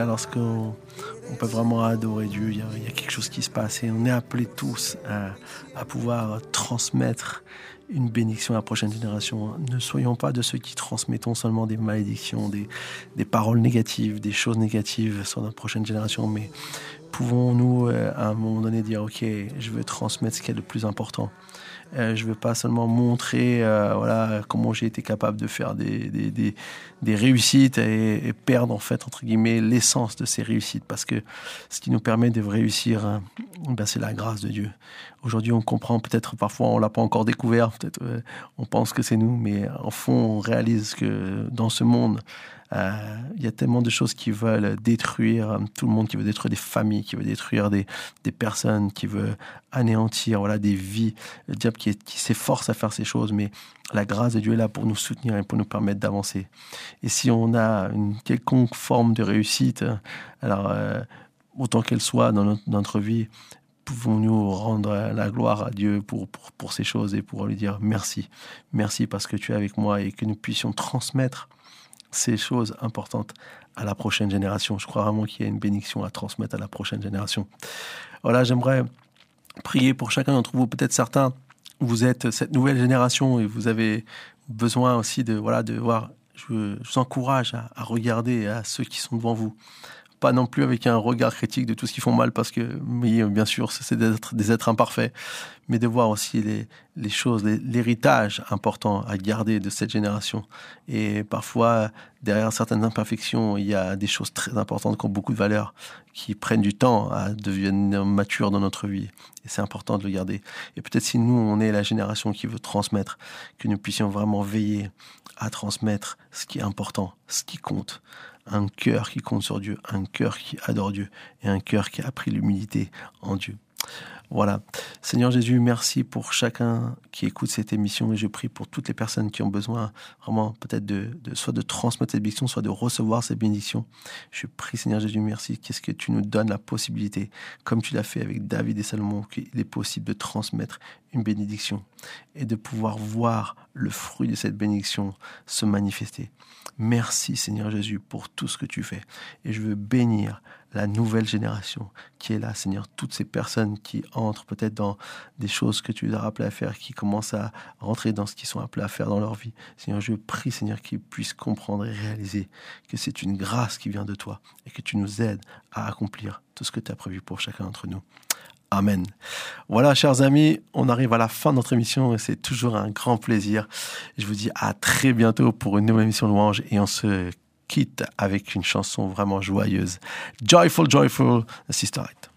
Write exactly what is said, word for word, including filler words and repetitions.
Lorsqu'on on peut vraiment adorer Dieu, il y, a, il y a quelque chose qui se passe et on est appelés tous à, à pouvoir transmettre une bénédiction à la prochaine génération. Ne soyons pas de ceux qui transmettons seulement des malédictions, des, des paroles négatives, des choses négatives sur notre prochaine génération, mais pouvons-nous euh, à un moment donné dire « Ok, je veux transmettre ce qui est le plus important ». Euh, je ne veux pas seulement montrer euh, voilà, comment j'ai été capable de faire des, des, des, des réussites et, et perdre en fait, entre guillemets, l'essence de ces réussites. Parce que ce qui nous permet de réussir, hein, ben, c'est la grâce de Dieu. Aujourd'hui, on comprend peut-être, parfois on ne l'a pas encore découvert, peut-être euh, on pense que c'est nous, mais en fond, on réalise que dans ce monde, Euh, il y a tellement de choses qui veulent détruire tout le monde, qui veut détruire des familles, qui veut détruire des, des personnes, qui veut anéantir voilà, des vies. Le diable qui, est, qui s'efforce à faire ces choses, mais la grâce de Dieu est là pour nous soutenir et pour nous permettre d'avancer. Et si on a une quelconque forme de réussite, alors euh, autant qu'elle soit dans notre, notre vie, pouvons-nous rendre la gloire à Dieu pour, pour, pour ces choses et pour lui dire merci. Merci parce que tu es avec moi et que nous puissions transmettre ces choses importantes à la prochaine génération. Je crois vraiment qu'il y a une bénédiction à transmettre à la prochaine génération. Voilà, j'aimerais prier pour chacun d'entre vous. Peut-être certains, vous êtes cette nouvelle génération et vous avez besoin aussi de, voilà, de voir. Je, je vous encourage à, à regarder à ceux qui sont devant vous. Pas non plus avec un regard critique de tout ce qu'ils font mal, parce que, oui, bien sûr, c'est des êtres, des êtres imparfaits, mais de voir aussi les, les choses, les, l'héritage important à garder de cette génération. Et parfois, derrière certaines imperfections, il y a des choses très importantes qui ont beaucoup de valeur, qui prennent du temps à devenir matures dans notre vie. Et c'est important de le garder. Et peut-être si nous, on est la génération qui veut transmettre, que nous puissions vraiment veiller à transmettre ce qui est important, ce qui compte. Un cœur qui compte sur Dieu, un cœur qui adore Dieu et un cœur qui a pris l'humilité en Dieu. Voilà. Seigneur Jésus, merci pour chacun qui écoute cette émission et je prie pour toutes les personnes qui ont besoin vraiment peut-être de, de soit de transmettre cette bénédiction, soit de recevoir cette bénédiction. Je prie, Seigneur Jésus, merci. Qu'est-ce que tu nous donnes la possibilité, comme tu l'as fait avec David et Salomon, qu'il est possible de transmettre une bénédiction et de pouvoir voir le fruit de cette bénédiction se manifester. Merci, Seigneur Jésus, pour tout ce que tu fais. Et je veux bénir la nouvelle génération qui est là, Seigneur. Toutes ces personnes qui entrent peut-être dans des choses que tu les as appelées à faire, qui commencent à rentrer dans ce qu'ils sont appelés à faire dans leur vie. Seigneur, je prie, Seigneur, qu'ils puissent comprendre et réaliser que c'est une grâce qui vient de toi et que tu nous aides à accomplir tout ce que tu as prévu pour chacun d'entre nous. Amen. Voilà, chers amis, on arrive à la fin de notre émission et c'est toujours un grand plaisir. Je vous dis à très bientôt pour une nouvelle émission Louange et on se quitte avec une chanson vraiment joyeuse. Joyful, joyful, Sister Act.